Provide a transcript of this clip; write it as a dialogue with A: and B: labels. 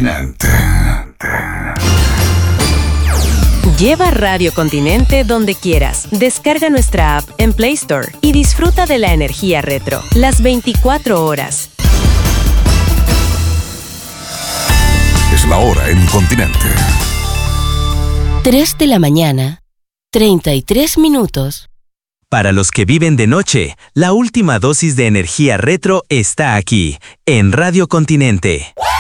A: Continente.
B: Lleva Radio Continente donde quieras. Descarga nuestra app en Play Store y disfruta de la energía retro, las 24 horas.
A: Es la hora en Continente.
C: 3 de la mañana, 33 minutos.
D: Para los que viven de noche, la última dosis de energía retro está aquí, en Radio Continente.